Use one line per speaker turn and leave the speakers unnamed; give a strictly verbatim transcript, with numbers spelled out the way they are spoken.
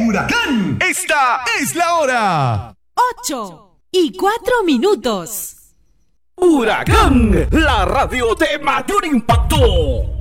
Huracán. Esta es la hora.
Ocho y cuatro minutos.
Huracán, la radio de mayor impacto.